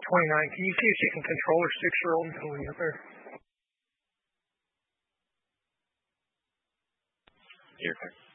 29. Can you see if she can control her 6-year-old until we get there? Here.